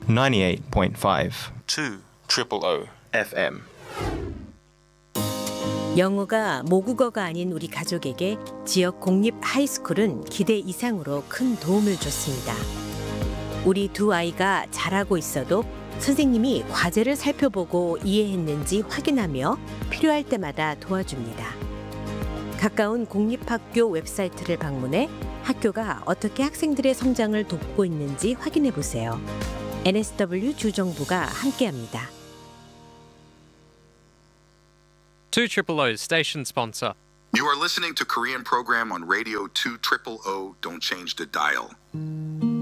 98.5 2 FM. 영어가 모국어가 아닌 우리 가족에게 지역 공립 하이스쿨은 기대 이상으로 큰 도움을 줬습니다. 우리 두 아이가 잘하고 있어도 선생님이 과제를 살펴보고 이해했는지 확인하며 필요할 때마다 도와줍니다. 가까운 공립학교 웹사이트를 방문해 학교가 어떻게 학생들의 성장을 돕고 있는지 확인해 보세요. NSW 주정부가 함께합니다. 2OOO's station sponsor. You are listening to Korean program on Radio 2OOO. Don't change the dial.